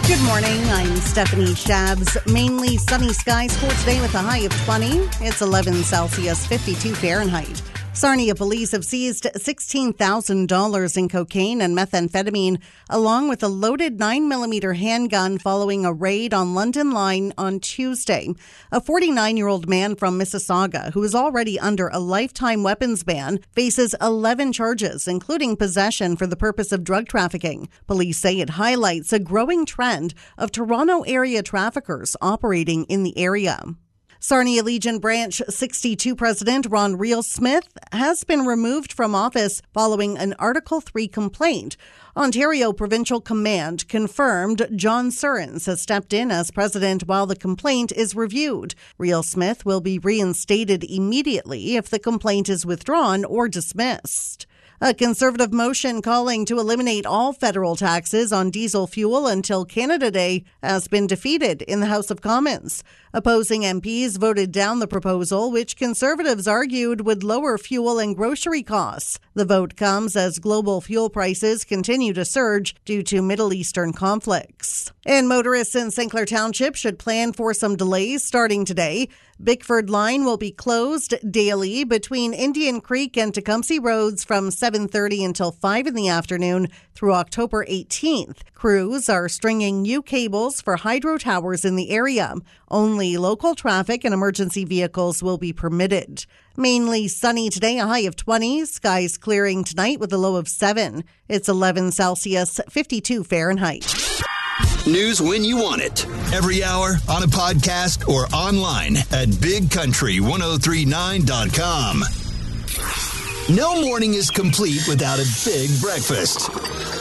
Good morning, I'm Stephanie Shabs. Mainly sunny skies for today with a high of 20. It's 11 Celsius, 52 Fahrenheit. Sarnia police have seized $16,000 in cocaine and methamphetamine, along with a loaded 9mm handgun following a raid on London Line on Tuesday. A 49-year-old man from Mississauga, who is already under a lifetime weapons ban, faces 11 charges, including possession for the purpose of drug trafficking. Police say it highlights a growing trend of Toronto area traffickers operating in the area. Sarnia Legion Branch 62 President Ron Real-Smith has been removed from office following an Article 3 complaint. Ontario Provincial Command confirmed John Surrens has stepped in as president while the complaint is reviewed. Real-Smith will be reinstated immediately if the complaint is withdrawn or dismissed. A Conservative motion calling to eliminate all federal taxes on diesel fuel until Canada Day has been defeated in the House of Commons. Opposing MPs voted down the proposal, which Conservatives argued would lower fuel and grocery costs. The vote comes as global fuel prices continue to surge due to Middle Eastern conflicts. And motorists in St. Clair Township should plan for some delays starting today. Bickford Line will be closed daily between Indian Creek and Tecumseh Roads from 7:30 until 5 in the afternoon through October 18th. Crews are stringing new cables for hydro towers in the area. Only local traffic and emergency vehicles will be permitted. Mainly sunny today, a high of 20. Skies clearing tonight with a low of 7. It's 11 Celsius, 52 Fahrenheit. News when you want it. Every hour, on a podcast, or online at bigcountry1039.com. No morning is complete without a big breakfast.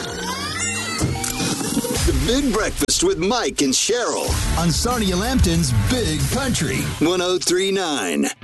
The Big Breakfast with Mike and Cheryl on Sarnia Lambton's Big Country 1039.